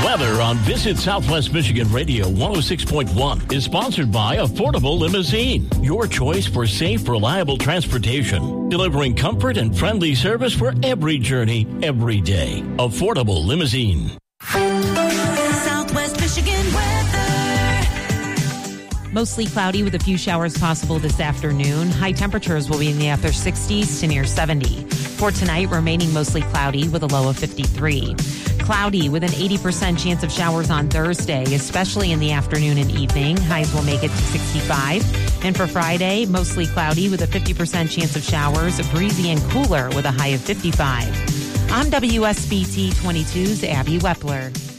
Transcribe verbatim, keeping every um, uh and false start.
Weather on Visit Southwest Michigan Radio one oh six point one is sponsored by Affordable Limousine, your choice for safe, reliable transportation, delivering comfort and friendly service for every journey, every day. Affordable Limousine. Southwest Michigan weather. Mostly cloudy with a few showers possible this afternoon. High temperatures will be in the upper sixties to near seventy. For tonight, remaining mostly cloudy with a low of fifty-three. Cloudy with an eighty percent chance of showers on Thursday, especially in the afternoon and evening. Highs will make it to sixty-five. And for Friday, mostly cloudy with a fifty percent chance of showers, breezy and cooler with a high of fifty-five. I'm W S B T twenty-two's Abby Wepler.